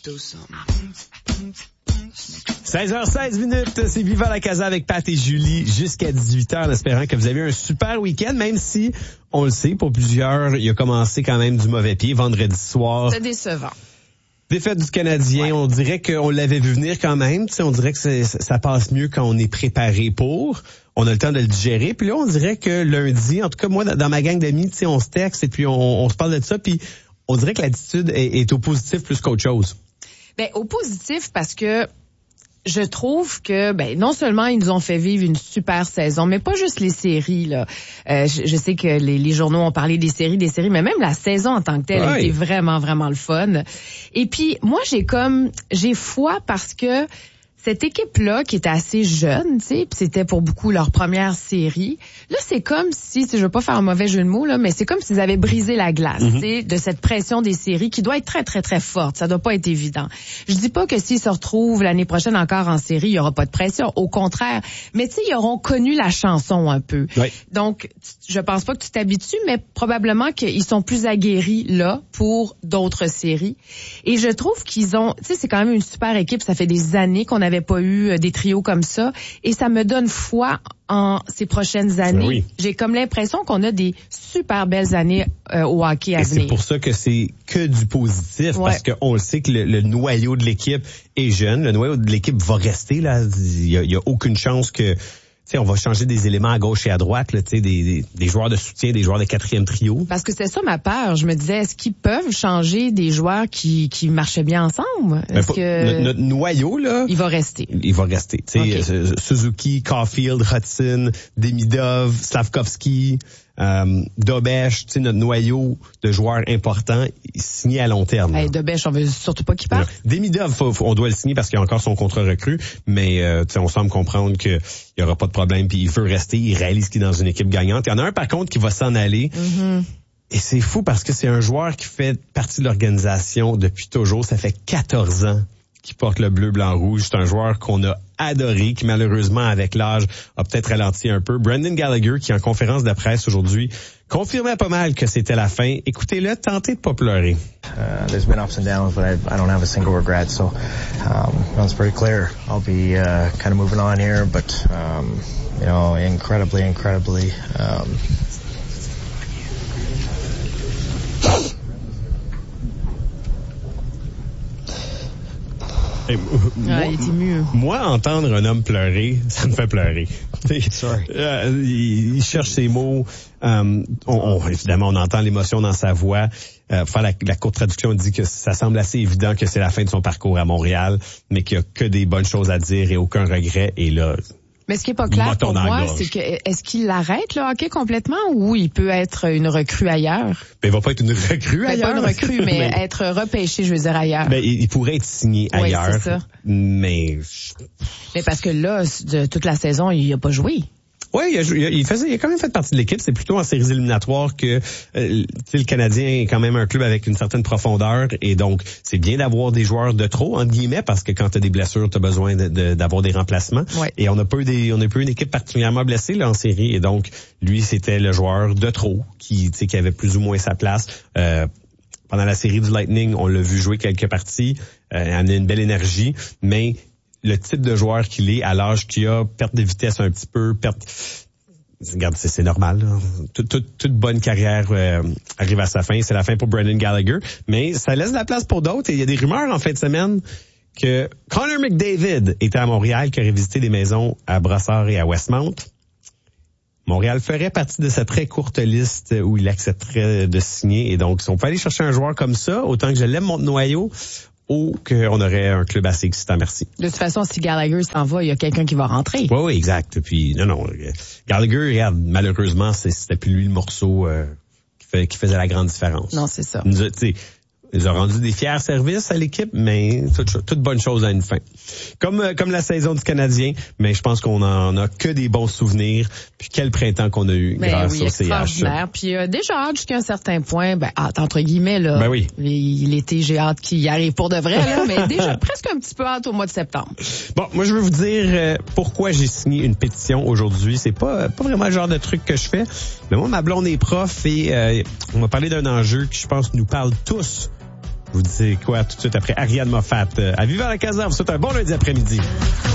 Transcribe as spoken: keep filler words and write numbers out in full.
seize heures seize minutes, c'est Viva la Casa avec Pat et Julie jusqu'à dix-huit heures, en espérant que vous avez un super week-end, même si, on le sait, pour plusieurs, il a commencé quand même du mauvais pied vendredi soir. C'est décevant. Défaite du Canadien, ouais. On dirait qu'on l'avait vu venir quand même. T'sais, on dirait que c'est, ça passe mieux quand on est préparé pour. On a le temps de le digérer. Puis là, on dirait que lundi, en tout cas moi, dans ma gang d'amis, on se texte et puis on, on se parle de ça. Puis on dirait que l'attitude est, est au positif plus qu'autre chose. Ben au positif parce que je trouve que ben non seulement ils nous ont fait vivre une super saison, mais pas juste les séries là. Euh, je, je sais que les, les journaux ont parlé des séries, des séries, mais même la saison en tant que telle ouais. a été vraiment vraiment le fun. Et puis moi j'ai comme j'ai foi parce que cette équipe-là, qui était assez jeune, tu sais, puis c'était pour beaucoup leur première série. Là, c'est comme si, je veux pas faire un mauvais jeu de mots, là, mais c'est comme s'ils avaient brisé la glace, mm-hmm. tu sais, de cette pression des séries qui doit être très, très, très forte. Ça doit pas être évident. Je dis pas que s'ils se retrouvent l'année prochaine encore en série, il y aura pas de pression. Au contraire. Mais tu sais, ils auront connu la chanson un peu. Oui. Donc, je pense pas que tu t'habitues, mais probablement qu'ils sont plus aguerris là pour d'autres séries. Et je trouve qu'ils ont, tu sais, c'est quand même une super équipe. Ça fait des années qu'on avait pas eu des trios comme ça et ça me donne foi en ces prochaines années. Oui. J'ai comme l'impression qu'on a des super belles années euh, au hockey à et venir. C'est pour ça que c'est que du positif ouais. parce qu'on le sait que le, le noyau de l'équipe est jeune, le noyau de l'équipe va rester là, il y a, il y a aucune chance que tu sais, on va changer des éléments à gauche et à droite, là, tu sais, des, des, des joueurs de soutien, des joueurs de quatrième trio. Parce que c'est ça ma peur. Je me disais, est-ce qu'ils peuvent changer des joueurs qui, qui marchaient bien ensemble? Est-ce pas, que notre, notre noyau, là. Il va rester. Il va rester. Tu sais, okay. Suzuki, Caulfield, Hudson, Demidov, Slavkovski, euh, Dobèche, tu sais, notre noyau de joueurs importants, signé à long terme. Hey, Dobèche, on veut surtout pas qu'il parte. Demidov, faut, faut, on doit le signer parce qu'il a encore son contrat recru, mais euh, tu sais, on semble comprendre que il y aura pas de problème, puis il veut rester, il réalise qu'il est dans une équipe gagnante. Il y en a un par contre qui va s'en aller. Mm-hmm. Et c'est fou parce que c'est un joueur qui fait partie de l'organisation depuis toujours. Ça fait quatorze ans qu'il porte le bleu, blanc, rouge. C'est un joueur qu'on a adoré, qui malheureusement, avec l'âge, a peut-être ralenti un peu. Brendan Gallagher, qui en conférence de presse aujourd'hui, confirmait pas mal que c'était la fin. Écoutez-le, tentez de pas pleurer. Uh, there's been ups and downs, but I, I don't have a single regret. So, um, it's pretty clear. I'll be uh, kind of moving on here, but um, you know, incredibly, incredibly. Um, Hey, moi, ah, il est ému. Moi, entendre un homme pleurer, ça me fait pleurer. Sorry. Euh, il, il cherche ses mots. Euh, on, on, évidemment, on entend l'émotion dans sa voix. Euh, faire la, la courte traduction, on dit que ça semble assez évident que c'est la fin de son parcours à Montréal, mais qu'il y a que des bonnes choses à dire et aucun regret. Et là, mais ce qui est pas clair pour moi, c'est que est-ce qu'il arrête le hockey complètement ou il peut être une recrue ailleurs? Ben, il va pas être une recrue ben, ailleurs. Pas une recrue, mais, mais être repêché, je veux dire, ailleurs. Ben, il, il pourrait être signé oui, ailleurs. C'est ça. Mais... Mais parce que là, de toute la saison, il a pas joué. Oui, il, a, il, faisait, il a quand même fait partie de l'équipe. C'est plutôt en séries éliminatoires que euh, le Canadien est quand même un club avec une certaine profondeur. Et donc, c'est bien d'avoir des joueurs de trop, entre guillemets, parce que quand tu as des blessures, tu as besoin de, de, d'avoir des remplacements. Ouais. Et on n'a pas eu des, on n'a pas eu une équipe particulièrement blessée là, en série. Et donc, lui, c'était le joueur de trop qui, tu sais, qui avait plus ou moins sa place. Euh, pendant la série du Lightning, on l'a vu jouer quelques parties. Euh, il a une belle énergie, mais le type de joueur qu'il est, à l'âge qu'il a, perte de vitesse un petit peu, perte... Regarde, c'est, c'est normal. Là. Toute, toute, toute bonne carrière euh, arrive à sa fin. C'est la fin pour Brendan Gallagher. Mais ça laisse la place pour d'autres. Et il y a des rumeurs en fin de semaine que Connor McDavid était à Montréal, qui aurait visité des maisons à Brossard et à Westmount. Montréal ferait partie de sa très courte liste où il accepterait de signer. Et donc, si on peut aller chercher un joueur comme ça, autant que je l'aime, mon noyau, ou qu'on aurait un club assez excitant, merci. De toute façon, si Gallagher s'en va, il y a quelqu'un qui va rentrer. Oui, oui, exact. Puis, non, non, Gallagher, regarde, malheureusement, c'est, c'était plus lui le morceau euh, qui, fait, qui faisait la grande différence. Non, c'est ça. Tu sais, ils ont rendu des fiers services à l'équipe, mais toute, toute bonne chose a une fin. Comme euh, comme la saison du Canadien, mais je pense qu'on en a que des bons souvenirs. Puis quel printemps qu'on a eu ben grâce oui, au C H. Puis euh, déjà hâte jusqu'à un certain point, ben hâte entre guillemets là. Ben oui. L'été, j'ai hâte qu'il y arrive pour de vrai là, mais déjà presque un petit peu hâte au mois de septembre. Bon, moi je veux vous dire euh, pourquoi j'ai signé une pétition aujourd'hui. C'est pas pas vraiment le genre de truc que je fais, mais moi ma blonde est prof et euh, on m'a parlé d'un enjeu qui je pense nous parle tous vous dis quoi tout de suite après Ariane Moffat. À Viva la Casa, vous souhaite un bon lundi après-midi.